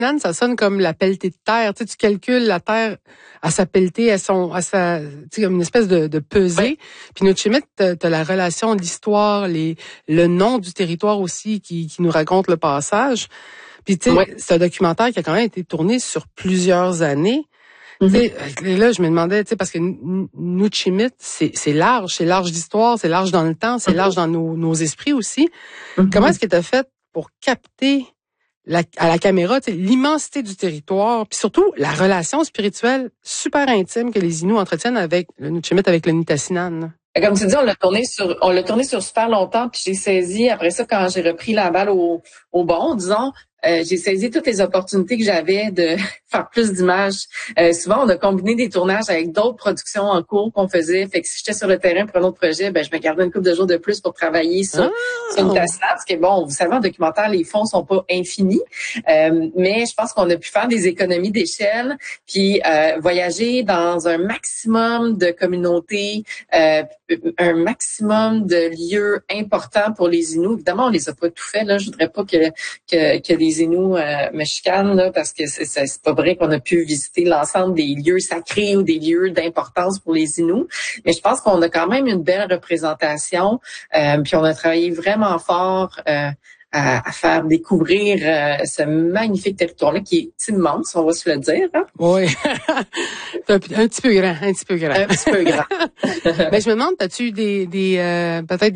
Nunachtinan, ça sonne comme la pelletée de terre. Tu sais, tu calcules la terre à sa pelletée, tu sais, comme une espèce de pesée. Ouais. Puis Nuchimit, t'as la relation, l'histoire, le nom du territoire aussi qui nous raconte le passage. Puis tu sais, Ouais. c'est un documentaire qui a quand même été tourné sur plusieurs années. Tu sais, là, je me demandais, tu sais, parce que Nuchimit, c'est large d'histoire, c'est large dans le temps, c'est large dans nos esprits aussi. Comment est-ce que tu as fait pour capter à la caméra, tu sais, l'immensité du territoire, puis surtout la relation spirituelle super intime que les Inuits entretiennent avec le Nuchimit, avec le Nitassinan? Comme tu dis, on l'a tourné sur super longtemps, puis j'ai saisi, après ça, quand j'ai repris la balle au bon, disons, j'ai saisi toutes les opportunités que j'avais de faire plus d'images. Souvent, on a combiné des tournages avec d'autres productions en cours qu'on faisait. Fait que si j'étais sur le terrain pour un autre projet, je me gardais une couple de jours de plus pour travailler sur une tasse. Parce que bon, vous savez, en documentaire, les fonds sont pas infinis. Mais je pense qu'on a pu faire des économies d'échelle, puis voyager dans un maximum de communautés, un maximum de lieux importants pour les Inuits. Évidemment, on les a pas tout fait, là. Je voudrais pas que les Inuits me chicanent, là, parce que c'est pas vrai qu'on a pu visiter l'ensemble des lieux sacrés ou des lieux d'importance pour les Inuits. Mais je pense qu'on a quand même une belle représentation. Puis on a travaillé vraiment fort à faire découvrir ce magnifique territoire-là qui est immense, on va se le dire. Hein? Oui, un petit peu grand, un petit peu grand. Un petit peu grand. Mais je me demande, as-tu eu peut-être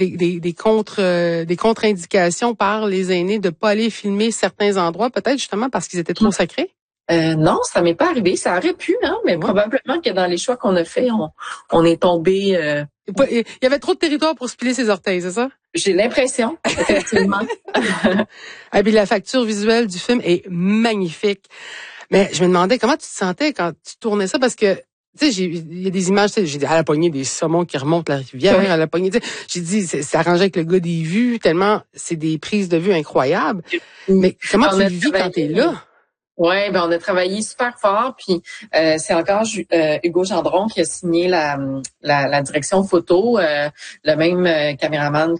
des contre-indications par les aînés de pas aller filmer certains endroits, peut-être justement parce qu'ils étaient trop sacrés? Non, ça m'est pas arrivé. Ça aurait pu, hein, mais probablement que dans les choix qu'on a fait, on est tombé. Il y avait trop de territoire pour se piler ses orteils, c'est ça? J'ai l'impression, effectivement. Ah, puis la facture visuelle du film est magnifique. Mais je me demandais comment tu te sentais quand tu tournais ça, parce que tu sais, il y a des images, j'ai dit à la poignée des saumons qui remontent la rivière, à la poignée, j'ai dit c'est arrangé avec le gars des vues, tellement c'est des prises de vue incroyables. Mais comment tu le vis quand t'es là? Ouais, on a travaillé super fort, puis c'est encore Hugo Gendron qui a signé la direction photo, le même caméraman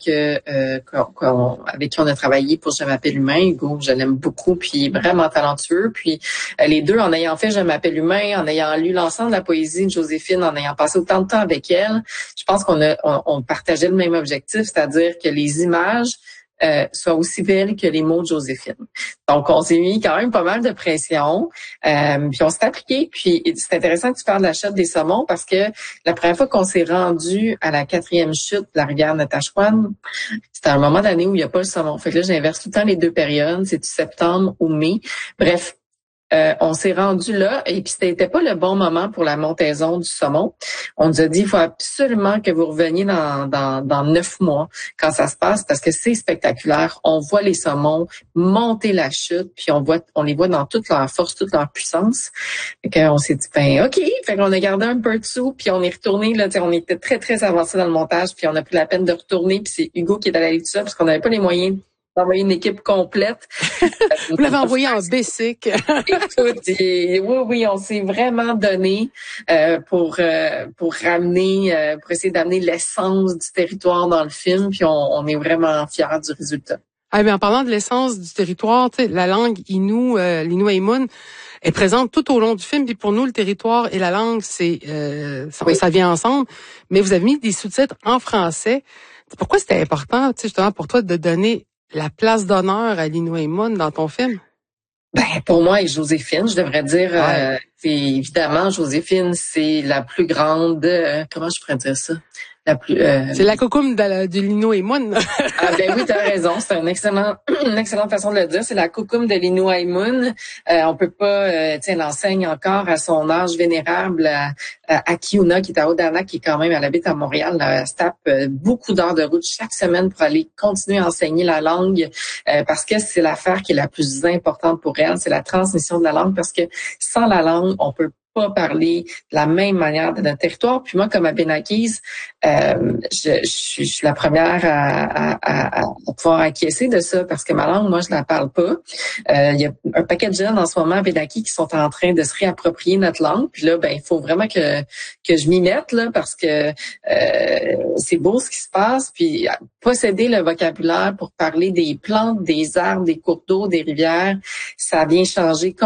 avec qui on a travaillé pour Je m'appelle humain. Hugo, je l'aime beaucoup, puis vraiment talentueux. Puis les deux, en ayant fait Je m'appelle humain, en ayant lu l'ensemble de la poésie de Joséphine, en ayant passé autant de temps avec elle, je pense qu'on partageait le même objectif, c'est-à-dire que les images soit aussi belle que les mots de Joséphine. Donc, on s'est mis quand même pas mal de pression, puis on s'est appliqué. Puis c'est intéressant que tu parles de la chute des saumons parce que la première fois qu'on s'est rendu à la 4e chute de la rivière Natashquan, c'était un moment d'année où il n'y a pas le saumon. Fait que là, j'inverse tout le temps les deux périodes, c'est septembre ou mai. Bref. On s'est rendu là et puis c'était pas le bon moment pour la montaison du saumon. On nous a dit il faut absolument que vous reveniez dans 9 mois quand ça se passe parce que c'est spectaculaire. On voit les saumons monter la chute puis on les voit dans toute leur force, toute leur puissance. Fait qu'on s'est dit OK, fait qu'on a gardé un peu de sous puis on est retourné là, on était très très avancé dans le montage puis on a pris la peine de retourner puis c'est Hugo qui est allé tout ça parce qu'on n'avait pas les moyens d'envoyer une équipe complète. Vous l'avez envoyé en basic. Écoute, oui, on s'est vraiment donné pour ramener, pour essayer d'amener l'essence du territoire dans le film, puis on est vraiment fiers du résultat. Ah, mais en parlant de l'essence du territoire, tu sais, la langue Innu, l'Inuaimun, est présente tout au long du film. Puis pour nous, le territoire et la langue, ça vient ensemble. Mais vous avez mis des sous-titres en français. Pourquoi c'était important, tu sais, justement, pour toi de donner la place d'honneur à l'Inuaimun dans ton film? Pour moi et Joséphine, je devrais dire, évidemment, Joséphine, c'est la plus grande, comment je pourrais dire ça? C'est la coucoume de l'Inuaimun. Oui, t'as raison. C'est une excellente façon de le dire. C'est la coucoume de l'Inuaimun. On peut pas, elle enseigne encore à son âge vénérable à Kiuna, qui est à Odanak, qui est quand même, elle habite à Montréal. Elle se tape beaucoup d'heures de route chaque semaine pour aller continuer à enseigner la langue, parce que c'est l'affaire qui est la plus importante pour elle. C'est la transmission de la langue, parce que sans la langue, on peut pas parler de la même manière de notre territoire. Puis moi, comme Abénaquise, je suis la première à pouvoir acquiescer de ça parce que ma langue, moi, je la parle pas. Il y a un paquet de jeunes en ce moment Abénaquis qui sont en train de se réapproprier notre langue. Puis là, il faut vraiment que je m'y mette là parce que c'est beau ce qui se passe. Puis posséder le vocabulaire pour parler des plantes, des arbres, des cours d'eau, des rivières, ça vient changer